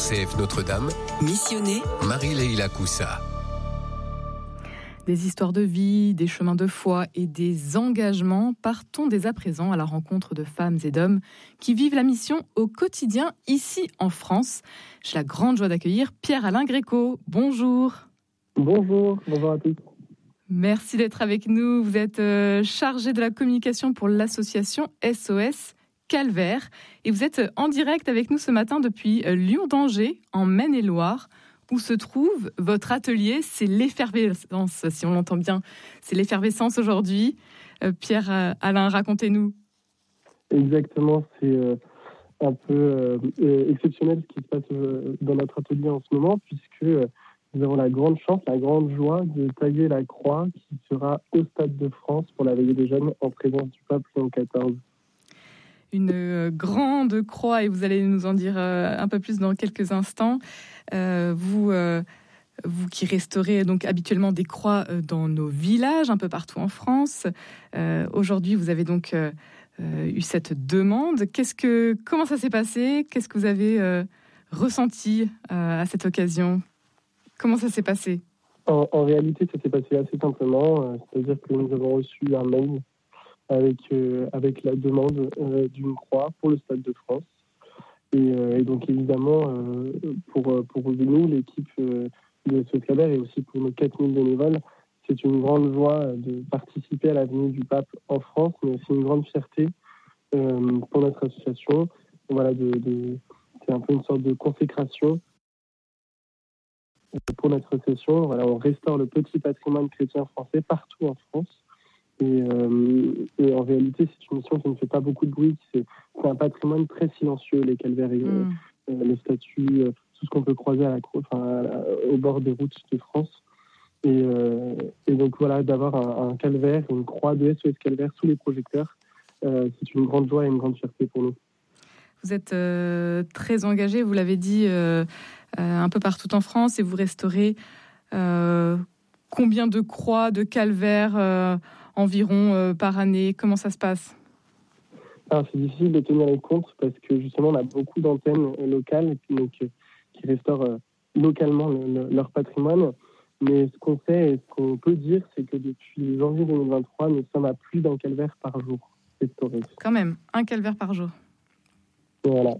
RCF Notre-Dame, Missionné Marie-Leila Coussa. Des histoires de vie, des chemins de foi et des engagements. Partons dès à présent à la rencontre de femmes et d'hommes qui vivent la mission au quotidien ici en France. J'ai la grande joie d'accueillir Pierre-Alain Gréco. Bonjour. Bonjour à tous. Merci d'être avec nous. Vous êtes chargé de la communication pour l'association SOS Calvaire et vous êtes en direct avec nous ce matin depuis Lyon-d'Angers, en Maine-et-Loire, où se trouve votre atelier. C'est l'effervescence, si on l'entend bien. C'est l'effervescence aujourd'hui. Pierre-Alain, racontez-nous. Exactement, c'est un peu exceptionnel ce qui se passe dans notre atelier en ce moment, puisque nous avons la grande chance, la grande joie de tailler la croix qui sera au Stade de France pour la Veillée des Jeunes en présence du pape Léon XIV. Une grande croix, et vous allez nous en dire un peu plus dans quelques instants. Vous qui restaurez donc habituellement des croix dans nos villages, un peu partout en France. Aujourd'hui, vous avez donc eu cette demande. Comment ça s'est passé ? Qu'est-ce que vous avez ressenti à cette occasion ? Comment ça s'est passé ? En réalité, ça s'est passé assez simplement. C'est-à-dire que nous avons reçu un mail avec la demande d'une croix pour le Stade de France. Et donc évidemment, pour nous, l'équipe de SOS Calvaire et aussi pour nos 4000 bénévoles, c'est une grande joie de participer à la venue du pape en France, mais aussi une grande fierté pour notre association. Voilà, c'est un peu une sorte de consécration pour notre association. Voilà, on restaure le petit patrimoine chrétien français partout en France. Et en réalité, c'est une mission qui ne fait pas beaucoup de bruit. C'est un patrimoine très silencieux, les calvaires, les statues, tout ce qu'on peut croiser au bord des routes de France. Et donc voilà, d'avoir un calvaire, une croix de SOS Calvaire sous les projecteurs, c'est une grande joie et une grande fierté pour nous. Vous êtes très engagé, vous l'avez dit, un peu partout en France, et vous restaurez combien de croix, de calvaires environ par année? Comment ça se passe? Alors, c'est difficile de tenir les comptes parce que justement on a beaucoup d'antennes locales qui restaurent localement leur patrimoine. Mais ce qu'on fait et ce qu'on peut dire, c'est que depuis janvier 2023, nous sommes à plus d'un calvaire par jour restauré. Quand même, un calvaire par jour. Voilà.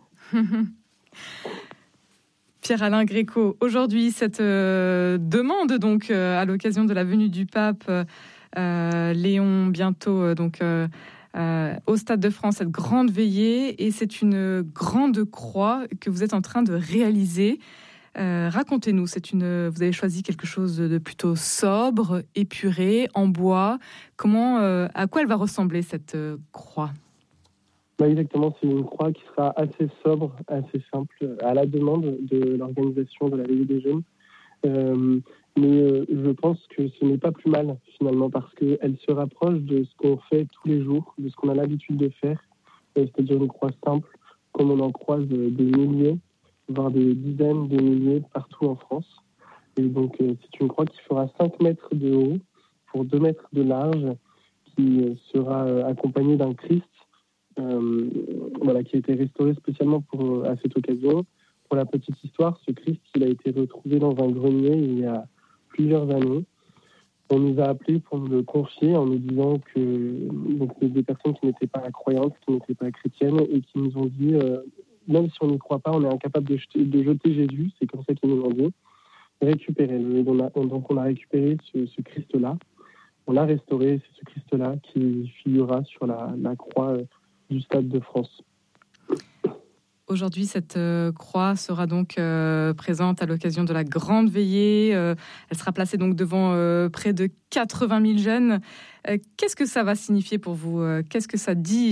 Pierre-Alain Gréco, aujourd'hui cette demande donc à l'occasion de la venue du pape Léon bientôt au Stade de France, cette grande veillée, et c'est une grande croix que vous êtes en train de réaliser. Racontez-nous, vous avez choisi quelque chose de plutôt sobre, épuré, en bois. À quoi elle va ressembler cette croix ? Exactement, c'est une croix qui sera assez sobre, assez simple, à la demande de l'organisation de la Veillée des Jeunes. Mais je pense que ce n'est pas plus mal finalement parce qu'elle se rapproche de ce qu'on fait tous les jours, de ce qu'on a l'habitude de faire, c'est-à-dire une croix simple, comme on en croise des milliers, voire des dizaines de milliers partout en France. Et donc c'est une croix qui fera 5 mètres de haut pour 2 mètres de large, qui sera accompagnée d'un Christ qui a été restauré spécialement à cette occasion. Pour la petite histoire, ce Christ, il a été retrouvé dans un grenier il y a plusieurs années. On nous a appelés pour nous le confier en nous disant que des personnes qui n'étaient pas croyantes, qui n'étaient pas chrétiennes, et qui nous ont dit, même si on n'y croit pas, on est incapable de jeter Jésus, c'est comme ça qu'ils nous ont dit, récupérez-le. Et donc on a récupéré ce Christ-là, on l'a restauré, c'est ce Christ-là qui figurera sur la croix du Stade de France. Aujourd'hui, cette croix sera donc présente à l'occasion de la grande veillée. Elle sera placée donc devant près de 80 000 jeunes. Qu'est-ce que ça va signifier pour vous ? Qu'est-ce que ça dit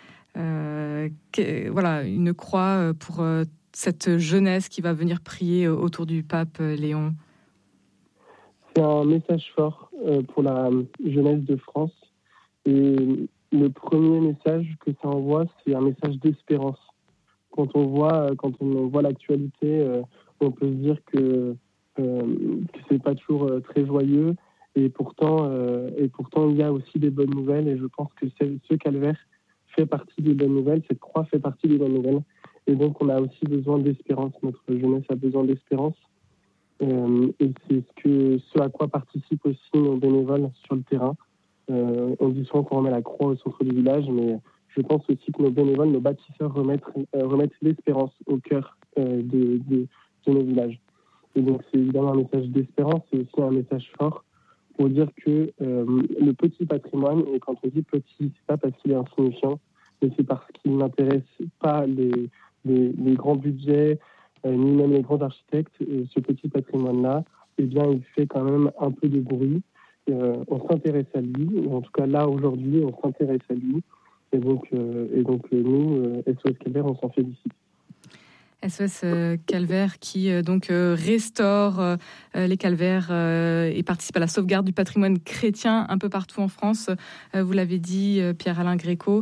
une croix pour cette jeunesse qui va venir prier autour du pape Léon ? C'est un message fort pour la jeunesse de France. Et le premier message que ça envoie, c'est un message d'espérance. Quand on voit l'actualité, on peut se dire que c'est pas toujours très joyeux, et pourtant il y a aussi des bonnes nouvelles, et je pense que ce calvaire fait partie des bonnes nouvelles, cette croix fait partie des bonnes nouvelles, et donc on on a aussi besoin d'espérance. Notre jeunesse a besoin d'espérance. Et c'est ce à quoi participent aussi nos bénévoles sur le terrain. On dit souvent qu'on remet la croix au centre du village, mais je pense aussi que nos bénévoles, nos bâtisseurs remettent l'espérance au cœur de nos villages. Et donc c'est évidemment un message d'espérance, c'est aussi un message fort pour dire que le petit patrimoine, et quand on dit petit, c'est pas parce qu'il est insignifiant, mais c'est parce qu'il n'intéresse pas les grands budgets, ni même les grands architectes. Ce petit patrimoine-là, eh bien, il fait quand même un peu de bruit. On s'intéresse à lui, ou en tout cas là aujourd'hui, on s'intéresse à lui. Et donc nous, SOS Calvaire, on s'en félicite. SOS Calvaire qui restaure les calvaires et participe à la sauvegarde du patrimoine chrétien un peu partout en France. Vous l'avez dit, Pierre-Alain Gréco.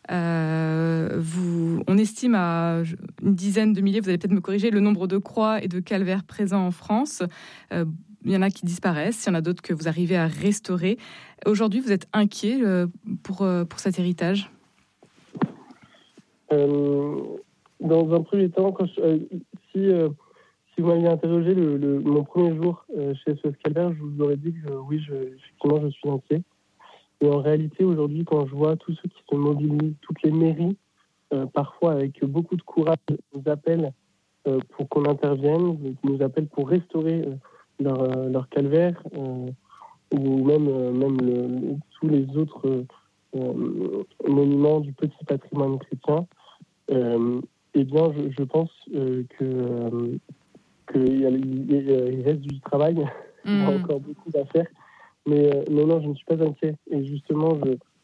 On estime à une dizaine de milliers, vous allez peut-être me corriger, le nombre de croix et de calvaires présents en France. Il y en a qui disparaissent, il y en a d'autres que vous arrivez à restaurer. Aujourd'hui, vous êtes inquiet pour cet héritage ? Dans un premier temps, si vous m'aviez interrogé mon premier jour chez SOS Calvaire, je vous aurais dit que oui, effectivement, je suis inquiet. Et en réalité, aujourd'hui, quand je vois tous ceux qui se mobilisent, toutes les mairies, parfois avec beaucoup de courage, nous appellent pour qu'on intervienne, nous appellent pour restaurer leur calvaire, ou même tous les autres monuments du petit patrimoine chrétien. Eh bien, je pense qu'il reste du travail, il y a encore beaucoup à faire, mais non, je ne suis pas inquiet. Et justement,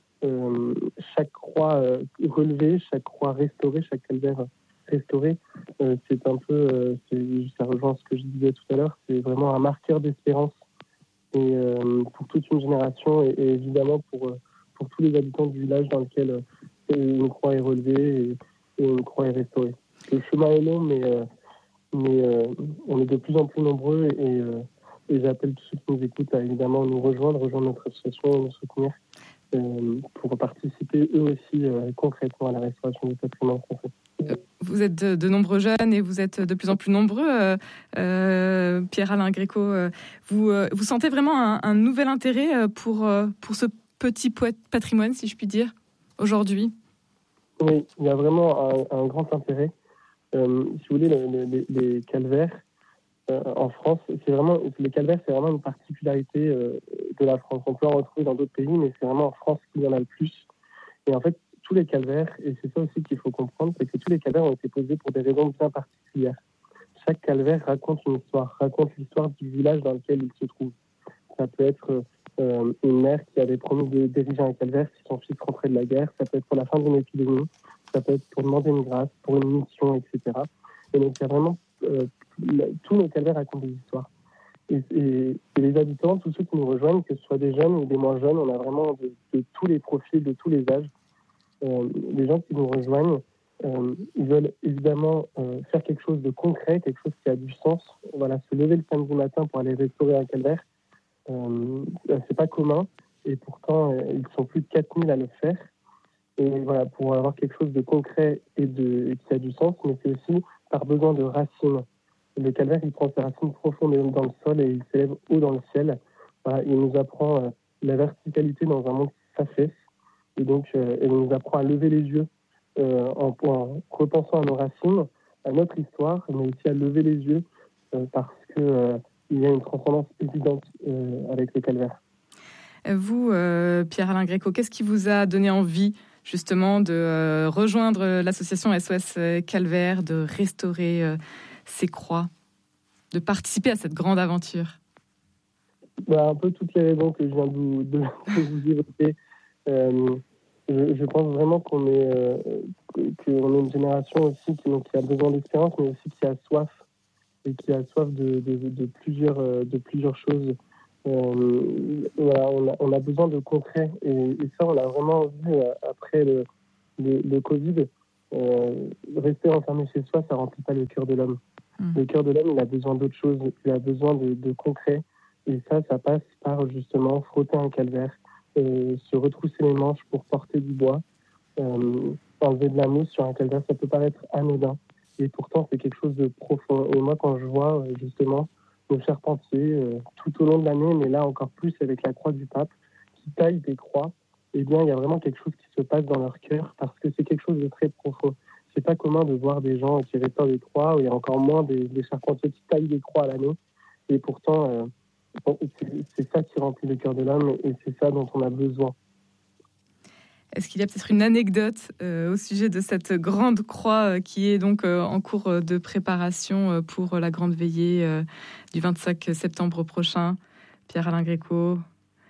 chaque croix relevée, chaque croix restaurée, chaque calvaire restauré, c'est un peu, ça rejoint ce que je disais tout à l'heure, c'est vraiment un marqueur d'espérance et pour toute une génération et évidemment pour tous les habitants du village dans lequel une croix est relevée et une croix est restaurée. Le chemin est long, mais on est de plus en plus nombreux et j'appelle tous ceux qui nous écoutent à évidemment nous rejoindre notre association, nous soutenir pour participer eux aussi concrètement à la restauration du patrimoine français. Vous êtes de nombreux jeunes et vous êtes de plus en plus nombreux. Pierre-Alain Gréco, vous sentez vraiment un nouvel intérêt pour ce petit patrimoine, si je puis dire, aujourd'hui ? Oui, il y a vraiment un grand intérêt. Si vous voulez, les calvaires en France, les calvaires, c'est vraiment une particularité de la France. On peut en retrouver dans d'autres pays, mais c'est vraiment en France qu'il y en a le plus. Et en fait, tous les calvaires, et c'est ça aussi qu'il faut comprendre, c'est que tous les calvaires ont été posés pour des raisons bien particulières. Chaque calvaire raconte une histoire, raconte l'histoire du village dans lequel il se trouve. Ça peut être une mère qui avait promis d'ériger un calvaire si son fils rentrait de la guerre. Ça peut être pour la fin d'une épidémie. Ça peut être pour demander une grâce, pour une mission, etc. Et donc, il y a vraiment... tous nos calvaires racontent des histoires. Et les habitants, tous ceux qui nous rejoignent, que ce soit des jeunes ou des moins jeunes, on a vraiment de tous les profils, de tous les âges. Les gens qui nous rejoignent, ils veulent évidemment faire quelque chose de concret, quelque chose qui a du sens. Voilà, se lever le samedi matin pour aller restaurer un calvaire, c'est pas commun. Et pourtant, ils sont plus de 4000 à le faire. Et voilà, pour avoir quelque chose de concret et qui a du sens, mais c'est aussi par besoin de racines. Le calvaire, il prend ses racines profondes dans le sol et il s'élève haut dans le ciel. Voilà, il nous apprend la verticalité dans un monde qui s'affaisse. Et donc, il nous apprend à lever les yeux en repensant à nos racines, à notre histoire, mais aussi à lever les yeux parce qu'il y a une transcendance évidente avec le calvaire. Vous, Pierre-Alain Gréco, qu'est-ce qui vous a donné envie justement de rejoindre l'association SOS Calvaire, de restaurer ces croix, de participer à cette grande aventure ? Un peu toutes les raisons que je viens de vous évoquer. Je pense vraiment qu'on est une génération aussi qui a besoin d'espérance, mais aussi qui a soif et qui a soif de plusieurs choses. Voilà, on a besoin de concret et ça on l'a vraiment vu après le Covid. Rester enfermé chez soi, ça remplit pas le cœur de l'homme. Le cœur de l'homme, il a besoin d'autre chose, il a besoin de concret. Et ça passe par justement frotter un calvaire, se retrousser les manches pour porter du bois, enlever de la mousse sur un calvaire. Ça peut paraître anodin, Et pourtant, c'est quelque chose de profond. Et moi, quand je vois justement nos charpentiers tout au long de l'année, mais là encore plus avec la croix du pape, qui taillent des croix, eh bien, il y a vraiment quelque chose qui se passe dans leur cœur parce que c'est quelque chose de très profond. C'est pas commun de voir des gens qui restaurent des croix, ou il y a encore moins des charpentiers qui taillent des croix à l'année. Et pourtant, c'est ça qui remplit le cœur de l'homme et c'est ça dont on a besoin. Est-ce qu'il y a peut-être une anecdote au sujet de cette grande croix qui est donc en cours de préparation pour la grande veillée du 25 septembre prochain? Pierre-Alain Gréco.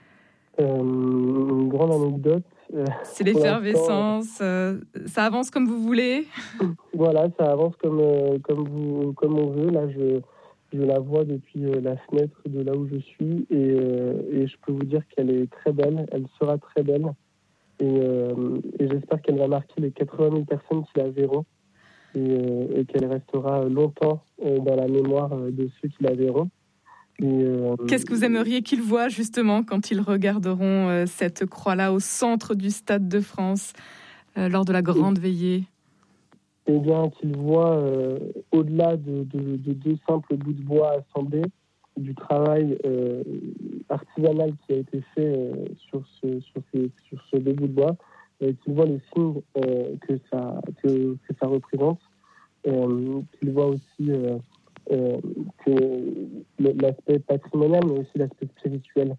Une grande anecdote. C'est l'effervescence. Ça avance comme vous voulez? Voilà, ça avance comme on veut. Là, je la vois depuis la fenêtre de là où je suis et je peux vous dire qu'elle est très belle. Elle sera très belle. Et j'espère qu'elle va marquer les 80 000 personnes qui la verront et qu'elle restera longtemps dans la mémoire de ceux qui la verront. Qu'est-ce que vous aimeriez qu'ils voient justement quand ils regarderont cette croix-là au centre du Stade de France lors de la grande veillée? Eh bien, qu'ils voient au-delà de deux simples bouts de bois assemblés, du travail artisanal qui a été fait sur ce deux bouts de bois, qu'ils voient les signes que ça représente, qu'ils voient aussi que l'aspect patrimonial, mais aussi l'aspect spirituel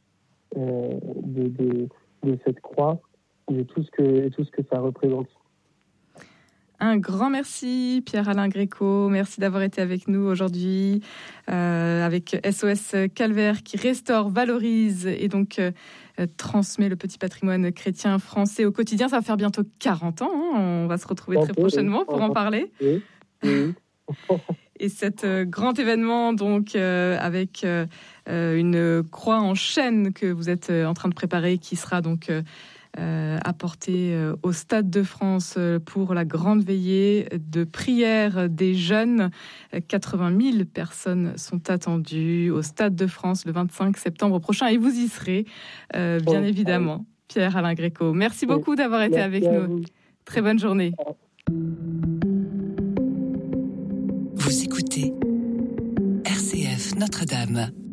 de cette croix et tout ce que ça représente. Un grand merci Pierre-Alain Gréco, merci d'avoir été avec nous aujourd'hui avec SOS Calvaire qui restaure, valorise et donc transmet le petit patrimoine chrétien français au quotidien. Ça va faire bientôt 40 ans, hein. On va se retrouver très prochainement pour en parler. Oui. Et cet grand événement donc avec une croix en chêne que vous êtes en train de préparer qui sera donc apporté au Stade de France pour la grande veillée de prière des jeunes. 80 000 personnes sont attendues au Stade de France le 25 septembre prochain et vous y serez, bien évidemment. Pierre-Alain Gréco, merci beaucoup d'avoir été avec nous. Très bonne journée. Vous écoutez RCF Notre-Dame.